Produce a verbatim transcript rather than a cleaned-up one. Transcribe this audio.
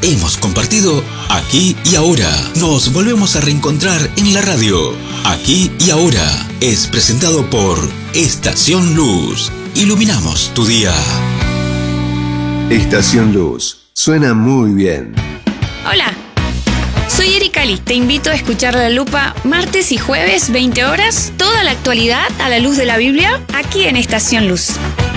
hemos compartido aquí y ahora. Nos volvemos a reencontrar en la radio. Aquí y ahora es presentado por Estación Luz. Iluminamos tu día. Estación Luz. Suena muy bien. Hola, soy Erika Liz. Te invito a escuchar La Lupa martes y jueves, veinte horas. Toda la actualidad a la luz de la Biblia, aquí en Estación Luz.